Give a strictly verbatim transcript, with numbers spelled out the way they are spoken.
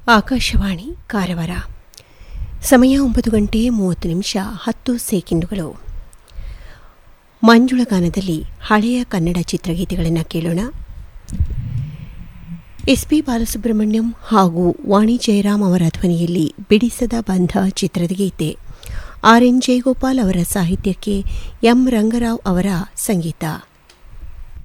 ಆಕಾಶವಾಣಿ ಕಾರವಾರ. ಸಮಯ ಒಂಬತ್ತು ಗಂಟೆ ಮೂವತ್ತು ನಿಮಿಷ ಹತ್ತು ಸೆಕೆಂಡುಗಳು. ಮಂಜುಳಗಾನದಲ್ಲಿ ಹಳೆಯ ಕನ್ನಡ ಚಿತ್ರಗೀತೆಗಳನ್ನು ಕೇಳೋಣ. ಎಸ್ ಪಿ ಬಾಲಸುಬ್ರಹ್ಮಣ್ಯಂ ಹಾಗೂ ವಾಣಿ ಜಯರಾಮ್ ಅವರ ಧ್ವನಿಯಲ್ಲಿ ಬಿಡಿಸದ ಬಂಧ ಚಿತ್ರದ ಗೀತೆ. ಆರ್ ಎನ್ ಜಯಗೋಪಾಲ್ ಅವರ ಸಾಹಿತ್ಯಕ್ಕೆ ಎಂ ರಂಗರಾವ್ ಅವರ ಸಂಗೀತ.